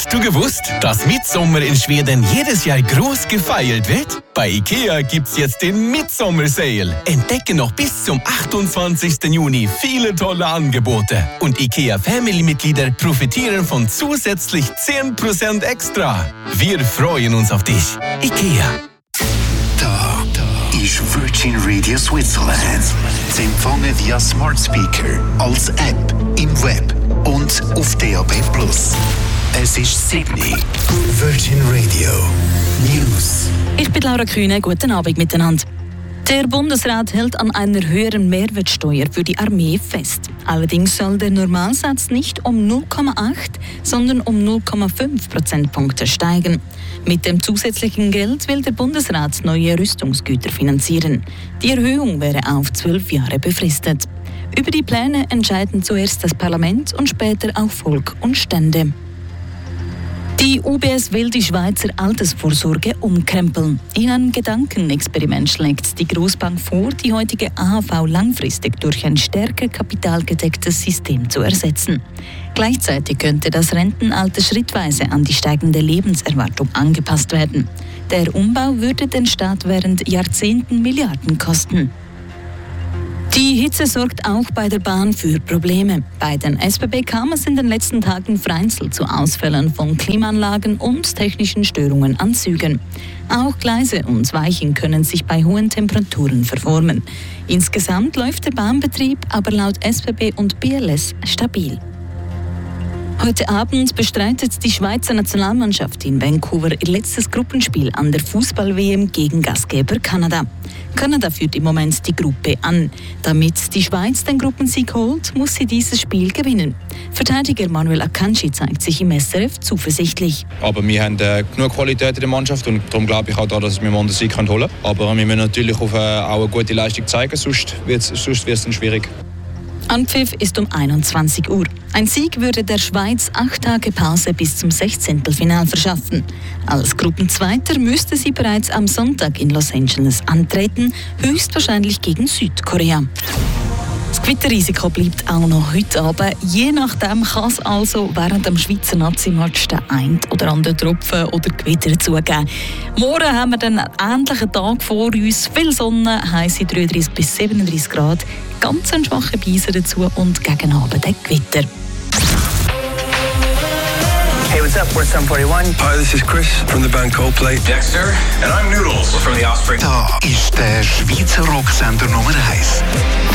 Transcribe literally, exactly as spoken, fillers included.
Hast du gewusst, dass Mitsommer in Schweden jedes Jahr groß gefeiert wird? Bei IKEA gibt's jetzt den Midsommer-Sale. Entdecke noch bis zum achtundzwanzigsten Juni viele tolle Angebote. Und IKEA-Family-Mitglieder profitieren von zusätzlich zehn Prozent extra. Wir freuen uns auf dich. IKEA. Da, da ist Virgin Radio Switzerland. Sie empfangen via Smart Speaker, als App, im Web und auf D A B plus. Es ist Sydney. Virgin Radio News. Ich bin Laura Kühne. Guten Abend miteinander. Der Bundesrat hält an einer höheren Mehrwertsteuer für die Armee fest. Allerdings soll der Normalsatz nicht um null Komma acht, sondern um null Komma fünf Prozentpunkte steigen. Mit dem zusätzlichen Geld will der Bundesrat neue Rüstungsgüter finanzieren. Die Erhöhung wäre auf zwölf Jahre befristet. Über die Pläne entscheiden zuerst das Parlament und später auch Volk und Stände. Die U B S will die Schweizer Altersvorsorge umkrempeln. In einem Gedankenexperiment schlägt die Grossbank vor, die heutige A H V langfristig durch ein stärker kapitalgedecktes System zu ersetzen. Gleichzeitig könnte das Rentenalter schrittweise an die steigende Lebenserwartung angepasst werden. Der Umbau würde den Staat während Jahrzehnten Milliarden kosten. Die Hitze sorgt auch bei der Bahn für Probleme. Bei den S B B kam es in den letzten Tagen vereinzelt zu Ausfällen von Klimaanlagen und technischen Störungen an Zügen. Auch Gleise und Weichen können sich bei hohen Temperaturen verformen. Insgesamt läuft der Bahnbetrieb aber laut S B B und B L S stabil. Heute Abend bestreitet die Schweizer Nationalmannschaft in Vancouver ihr letztes Gruppenspiel an der Fußball-W M gegen Gastgeber Kanada. Kanada führt im Moment die Gruppe an. Damit die Schweiz den Gruppensieg holt, muss sie dieses Spiel gewinnen. Verteidiger Manuel Akanji zeigt sich im S R F zuversichtlich. Aber wir haben äh, genug Qualität in der Mannschaft und darum glaube ich auch, da, dass wir morgen den Sieg holen können. Aber wir müssen natürlich auf, äh, auch eine gute Leistung zeigen, sonst wird es dann schwierig. Anpfiff ist um einundzwanzig Uhr. Ein Sieg würde der Schweiz acht Tage Pause bis zum Sechzehntelfinal verschaffen. Als Gruppenzweiter müsste sie bereits am Sonntag in Los Angeles antreten, höchstwahrscheinlich gegen Südkorea. Das Gewitterrisiko bleibt auch noch heute Abend. Je nachdem kann es also während dem Schweizer Nazi-Match den einen oder anderen Tropfen oder Gewitter zugeben. Morgen haben wir dann einen ähnlichen Tag vor uns. Viel Sonne, heisse dreiunddreißig bis siebenunddreißig Grad. Ganz ein schwacher Beiser dazu und gegen Abend ein Gewitter. Hey, what's up? We're Sum forty-one. Hi, this is Chris from the band Coldplay. Dexter, and I'm Noodles from The Offspring. Da ist der Schweizer Rocksender Nummer eins.